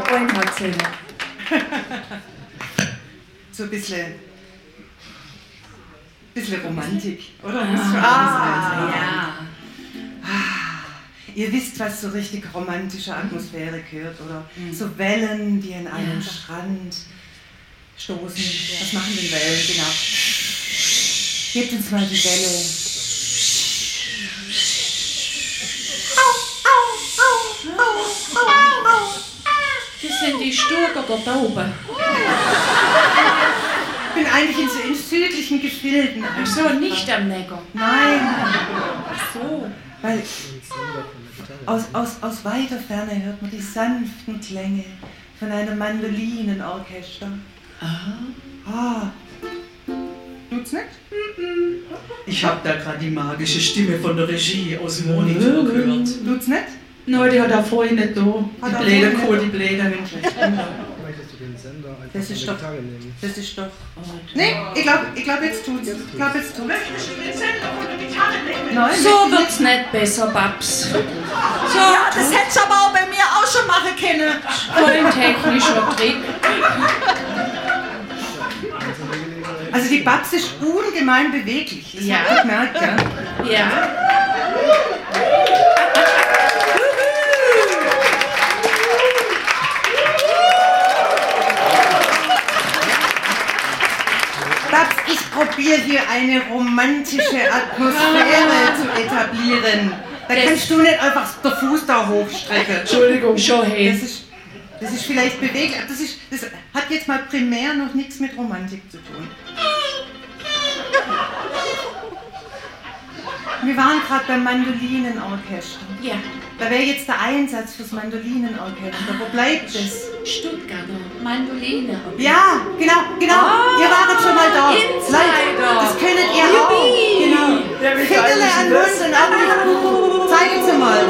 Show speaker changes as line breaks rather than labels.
Freund
So ein bisschen Romantik, oder?
ja.
Ihr wisst, was so richtig romantische Atmosphäre gehört, oder? So Wellen, die an einem Strand stoßen. Was machen denn Wellen? Genau. Gebt uns mal die Welle.
Das sind die Sturger da oben.
Ich bin eigentlich in südlichen Gefilden.
Ach so, nicht am Neckar.
Nein.
Ach so.
Weil aus weiter Ferne hört man die sanften Klänge von einem Mandolinenorchester. Tut's nicht?
Ich hab da gerade die magische Stimme von der Regie aus dem Monitor gehört.
Tut's nicht?
Nein, die hat er vorhin nicht da. Die Bläder, die Bläder.
Das ist doch. Das ist doch. Nee, ich glaub jetzt tut's. Möchtest du den Sender oder die Gitarre nehmen? Nein.
So wird's nicht besser, Babs. So,
Ja, das hättest du aber auch bei mir auch schon machen können.
voll ein technischer Trick.
Also die Babs ist ungemein beweglich. Das habt ihr gemerkt, ja?
Ja.
Babs, ich probiere hier eine romantische Atmosphäre zu etablieren. Da kannst du nicht einfach den Fuß da hochstrecken.
Entschuldigung, schon hin.
Das ist vielleicht beweglich, aber das hat jetzt mal primär noch nichts mit Romantik zu tun. Wir waren gerade beim Mandolinenorchester.
Ja.
Da wäre jetzt der Einsatz fürs Mandolinenorchester. Wo bleibt es?
Stuttgarter Mandoline.
Ja, genau. Ihr wart schon mal da.
Insider.
Das könntet ihr auch. Genau. Viertel an Mund und Augen. Zeigen Sie mal.